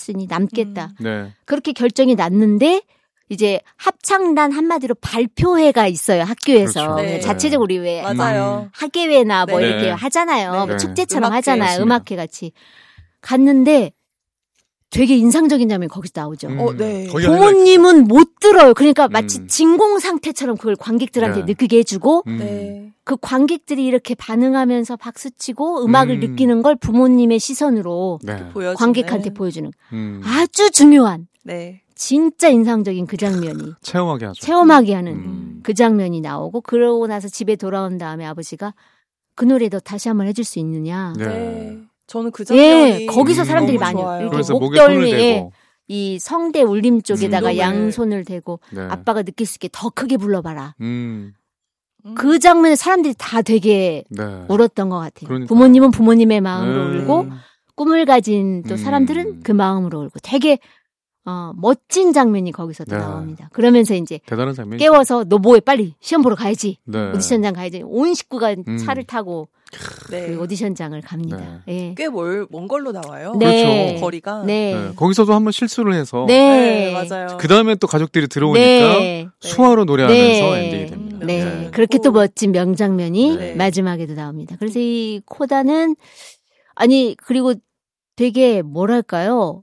했으니 남겠다. 네. 그렇게 결정이 났는데 이제 합창단 한마디로 발표회가 있어요. 학교에서. 그렇죠. 네. 자체적으로 우리 왜 맞아요. 학예회나 뭐 네. 이렇게 하잖아요. 네. 뭐 축제처럼 음악회. 하잖아요. 맞습니다. 음악회 같이. 갔는데 되게 인상적인 장면이 거기서 나오죠. 네. 거기 부모님은 못 들어요. 그러니까 마치 음. 진공 상태처럼 그걸 관객들한테 네. 느끼게 해주고 네. 그 관객들이 이렇게 반응하면서 박수치고 음악을 느끼는 걸 부모님의 시선으로 네. 보여주는. 관객한테 보여주는 아주 중요한 네. 진짜 인상적인 그 장면이 체험하게 하죠. 체험하게 하는 그 장면이 나오고 그러고 나서 집에 돌아온 다음에 아버지가 그 노래 너 다시 한번 해줄 수 있느냐. 네. 네. 저는 그 장면이 거기서 사람들이 너무 많이 좋아요. 이렇게 그래서 목에 손을 목덜미에 대고. 이 성대 울림 쪽에다가 진동을. 양손을 대고 네. 아빠가 느낄 수 있게 더 크게 불러봐라. 그 그 장면에 사람들이 다 되게 네. 울었던 것 같아요. 그러니까요. 부모님은 부모님의 마음으로 네. 울고 꿈을 가진 또 사람들은 그 마음으로 울고 되게 멋진 장면이 거기서 또 네. 나옵니다. 그러면서 이제 대단한 장면이. 깨워서 너 뭐해 빨리 시험 보러 가야지. 네. 오디션장 가야지. 온 식구가 차를 타고 네. 그 오디션장을 갑니다. 예. 꽤 먼 걸로 나와요. 네. 그렇죠. 거리가. 네. 네. 거기서도 한번 실수를 해서. 네. 네, 맞아요. 그 다음에 또 가족들이 들어오니까 네. 수화로 노래하면서 네. 엔딩이 됩니다. 네. 네. 그렇게 또 멋진 명장면이 네. 마지막에도 나옵니다. 그래서 이 코다는 그리고 되게 뭐랄까요?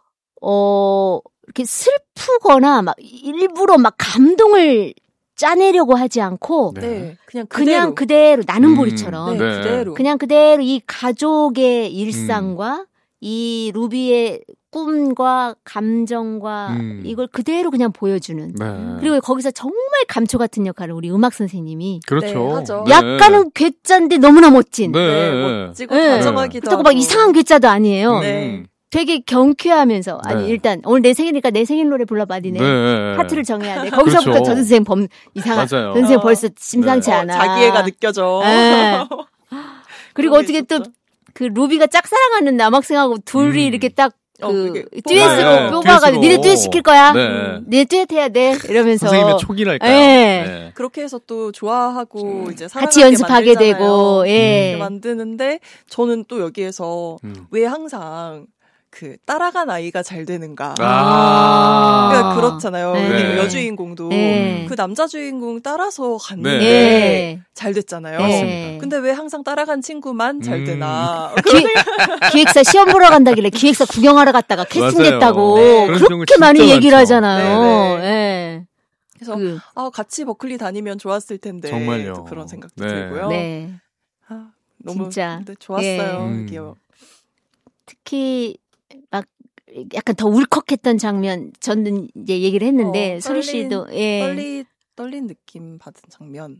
이렇게 슬프거나 막 일부러 막 감동을 짜내려고 하지 않고 네. 네. 그냥 그대로 나는 보리처럼 네. 그대로. 그냥 그대로 이 가족의 일상과 이 루비의 꿈과 감정과 이걸 그대로 그냥 보여주는. 네. 그리고 거기서 정말 감초 같은 역할을 우리 음악 선생님이 그렇죠. 네, 하죠. 약간은 괴짜인데 너무나 멋진. 네. 멋지고 네. 다정하기도 그렇다고 하고. 막 이상한 괴짜도 아니에요. 네. 되게 경쾌하면서 아니 네. 일단 오늘 내 생일이니까 내 생일 노래 불러봐 니네. 네. 파트를 정해야 돼. 거기서부터 그렇죠. 저 선생님 이상한. 맞아요. 저 선생님 벌써 심상치 네. 않아. 자기애가 느껴져. 네. 그리고 어떻게 있었죠. 또 그 루비가 짝사랑하는 남학생하고 둘이 이렇게 딱 그게 듀엣으로 뽑아가지고 듀엣으로. 니네 듀엣 시킬 거야. 네. 니네 듀엣 해야 돼. 이러면서 선생님의 촉이랄까요? 네. 네. 그렇게 해서 또 좋아하고 이제 같이 사랑하게 연습하게 만들잖아요. 되고. 예. 이렇게 만드는데 저는 또 여기에서 왜 항상 그 따라간 아이가 잘 되는가. 그러니까 그렇잖아요. 네. 우리 여주인공도 네. 그 남자 주인공 따라서 갔는데 네. 잘 됐잖아요. 네. 근데 왜 항상 따라간 친구만 잘 되나. 기획사 시험 보러 간다길래 기획사 구경하러 갔다가 캐스팅됐다고 네. 그런 경우 그렇게 많이 진짜 얘기를 많죠. 하잖아요. 네, 네. 그래서 같이 버클리 다니면 좋았을 텐데 정말요. 또 그런 생각도 네. 들고요. 네. 너무 진짜. 근데 좋았어요. 예. 이게 특히 막 약간 더 울컥했던 장면 저는 이제 얘기를 했는데 소리 씨도 떨린 느낌 받은 장면.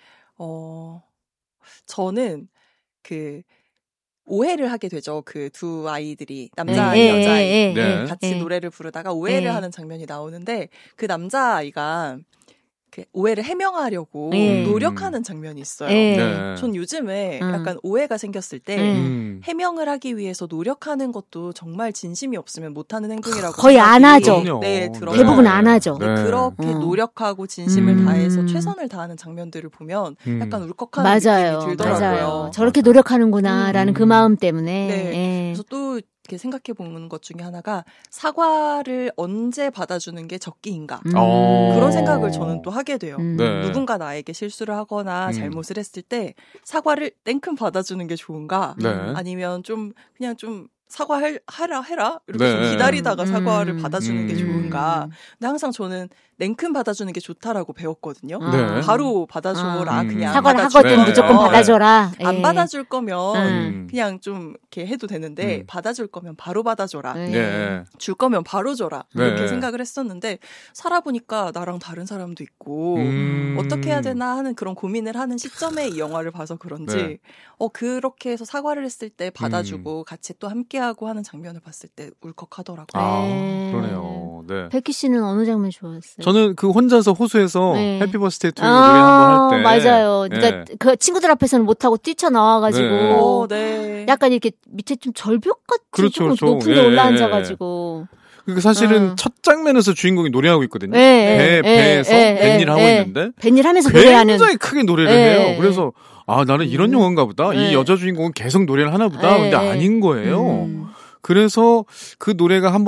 저는 그 오해를 하게 되죠. 그 두 아이들이 남자아이 여자아이 네. 같이 노래를 부르다가 오해를 하는 장면이 나오는데 그 남자아이가 그 오해를 해명하려고 노력하는 장면이 있어요. 네. 전 요즘에 약간 오해가 생겼을 때 해명을 하기 위해서 노력하는 것도 정말 진심이 없으면 못하는 행동이라고 거의 안 하죠. 네, 들어요. 대부분 안 하죠. 네. 그렇게 노력하고 진심을 다해서 최선을 다하는 장면들을 보면 약간 울컥하는 맞아요. 느낌이 들더라고요. 맞아요. 저렇게 노력하는구나라는 그 마음 때문에. 네. 예. 그래서 또 이렇게 생각해 보는 것 중에 하나가 사과를 언제 받아주는 게 적기인가 그런 생각을 저는 또 하게 돼요. 네. 누군가 나에게 실수를 하거나 잘못을 했을 때 사과를 땡큼 받아주는 게 좋은가 네. 아니면 좀 그냥 좀 사과해라 이렇게 좀 네. 기다리다가 사과를 받아주는 게 좋은가. 근데 항상 저는 냉큼 받아주는 게 좋다라고 배웠거든요. 네. 바로 받아줘라. 그냥 사과를 받아줘. 하거든 네. 무조건 받아줘라. 안 예. 받아줄 거면 그냥 좀 이렇게 해도 되는데 받아줄 거면 바로 받아줘라. 네. 줄 거면 바로 줘라. 네. 이렇게 생각을 했었는데 살아보니까 나랑 다른 사람도 있고 어떻게 해야 되나 하는 그런 고민을 하는 시점에 이 영화를 봐서 그런지 네. 그렇게 해서 사과를 했을 때 받아주고 같이 또 함께하고 하는 장면을 봤을 때 울컥하더라고요. 그러네요. 네. 백희 씨는 어느 장면 좋아했어요? 저는 그 혼자서 호수에서 네. 해피 버스데이 투 유 노래 한번 할 때. 맞아요. 네. 그러니까 그 친구들 앞에서는 못하고 뛰쳐나와가지고 네. 약간 이렇게 밑에 좀 절벽같이 그렇죠, 조금 그렇죠. 높은 데 예, 올라앉아가지고 그 사실은 첫 장면에서 주인공이 노래하고 있거든요. 예, 배에서 뱃일 하고 있는데 뱃일 하면서 노래하는 굉장히 크게 노래를 해요. 그래서 나는 이런 영화인가 보다. 이 여자 주인공은 계속 노래를 하나 보다. 근데 아닌 거예요. 그래서 그 노래가 한